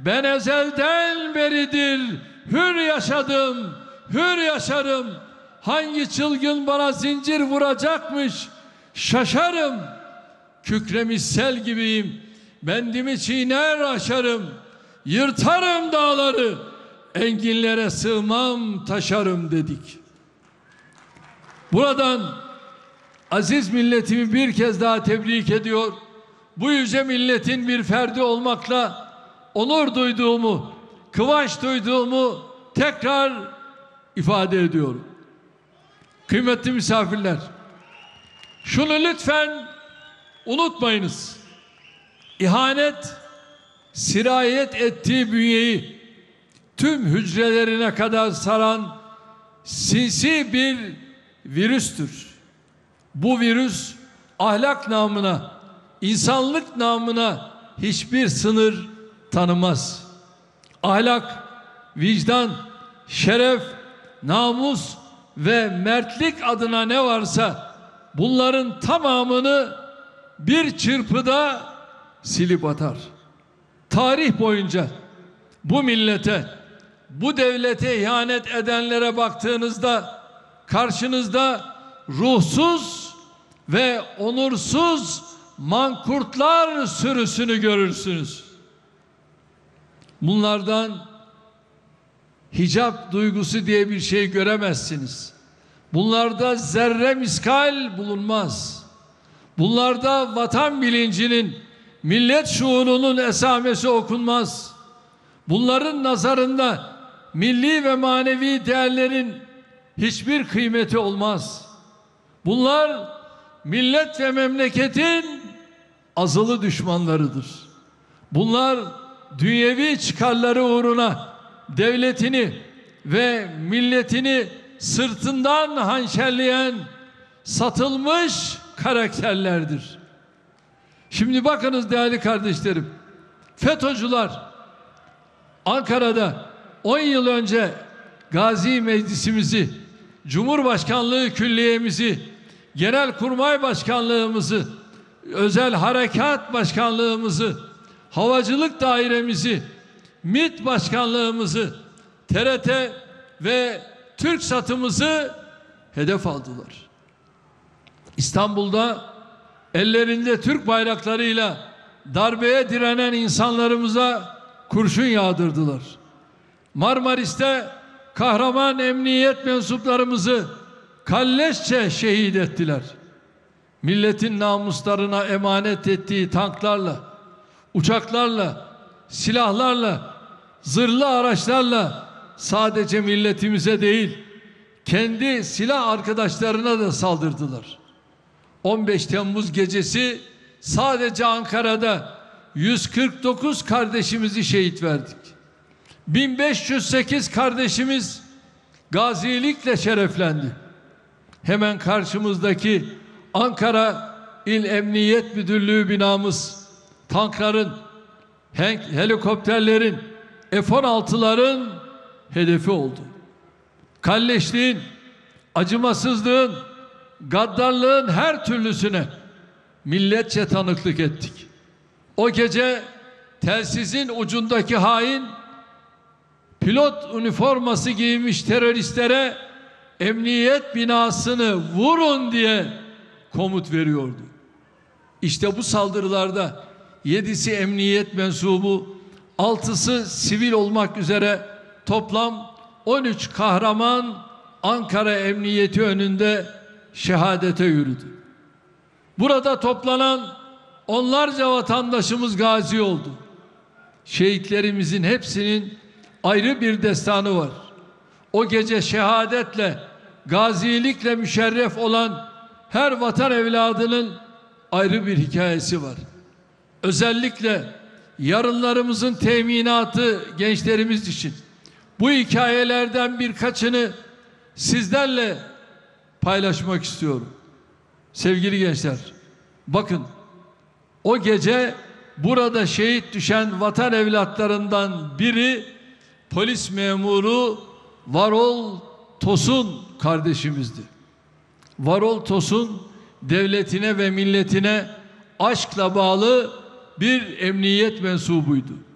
Ben ezelden beridir hür yaşadım, hür yaşarım. Hangi çılgın bana zincir vuracakmış, şaşarım. Kükremiş sel gibiyim, bendimi çiğner aşarım. Yırtarım dağları, enginlere sığmam taşarım dedik. Buradan aziz milletimi bir kez daha tebrik ediyor. Bu yüce milletin bir ferdi olmakla onur duyduğumu, kıvanç duyduğumu tekrar ifade ediyorum. Kıymetli misafirler, şunu lütfen unutmayınız. İhanet sirayet ettiği bünyeyi tüm hücrelerine kadar saran sinsi bir virüstür. Bu virüs ahlak namına, insanlık namına hiçbir sınır tanımaz. Ahlak, vicdan, şeref, namus ve mertlik adına ne varsa bunların tamamını bir çırpıda silip atar. Tarih boyunca bu millete, bu devlete ihanet edenlere baktığınızda karşınızda ruhsuz ve onursuz mankurtlar sürüsünü görürsünüz. Bunlardan hicap duygusu diye bir şey göremezsiniz. Bunlarda zerre miskal bulunmaz. Bunlarda vatan bilincinin, millet şuurunun esamesi okunmaz. Bunların nazarında milli ve manevi değerlerin hiçbir kıymeti olmaz. Bunlar millet ve memleketin azılı düşmanlarıdır. Bunlar dünyevi çıkarları uğruna devletini ve milletini sırtından hançerleyen satılmış karakterlerdir. Şimdi bakınız değerli kardeşlerim, FETÖ'cüler Ankara'da 10 yıl önce Gazi Meclisimizi, Cumhurbaşkanlığı Külliyemizi, Genelkurmay Başkanlığımızı, Özel Harekat Başkanlığımızı, Havacılık Dairemizi, MİT Başkanlığımızı, TRT ve TürkSat'ımızı hedef aldılar. İstanbul'da ellerinde Türk bayraklarıyla darbeye direnen insanlarımıza kurşun yağdırdılar. Marmaris'te kahraman emniyet mensuplarımızı kalleşçe şehit ettiler. Milletin namuslarına emanet ettiği tanklarla, uçaklarla, silahlarla, zırhlı araçlarla sadece milletimize değil, kendi silah arkadaşlarına da saldırdılar. 15 Temmuz gecesi sadece Ankara'da 149 kardeşimizi şehit verdik. 1508 kardeşimiz gazilikle şereflendi. Hemen karşımızdaki Ankara İl Emniyet Müdürlüğü binamız tankların, helikopterlerin, F-16'ların hedefi oldu. Kalleşliğin, acımasızlığın, gaddarlığın her türlüsüne milletçe tanıklık ettik. O gece telsizin ucundaki hain pilot üniforması giymiş teröristlere emniyet binasını vurun diye komut veriyordu. İşte bu saldırılarda 7'si emniyet mensubu, 6'sı sivil olmak üzere toplam 13 kahraman Ankara Emniyeti önünde şehadete yürüdü. Burada toplanan onlarca vatandaşımız gazi oldu. Şehitlerimizin hepsinin ayrı bir destanı var. O gece şehadetle, gazilikle müşerref olan her vatan evladının ayrı bir hikayesi var. Özellikle yarınlarımızın teminatı gençlerimiz için bu hikayelerden birkaçını sizlerle paylaşmak istiyorum. Sevgili gençler, bakın o gece burada şehit düşen vatan evlatlarından biri polis memuru Varol Tosun kardeşimizdi. Varol Tosun devletine ve milletine aşkla bağlı bir emniyet mensubuydu.